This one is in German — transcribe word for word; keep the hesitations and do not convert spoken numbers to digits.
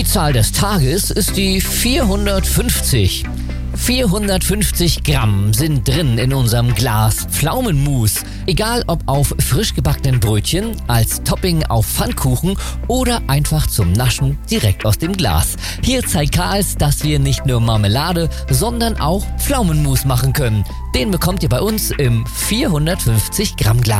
Zahl des Tages ist die vierhundertfünfzig. vierhundertfünfzig Gramm sind drin in unserem Glas Pflaumenmus. Egal ob auf frisch gebackenen Brötchen, als Topping auf Pfannkuchen oder einfach zum Naschen direkt aus dem Glas. Hier zeigt Karls, dass wir nicht nur Marmelade, sondern auch Pflaumenmus machen können. Den bekommt ihr bei uns im vierhundertfünfzig Gramm Glas.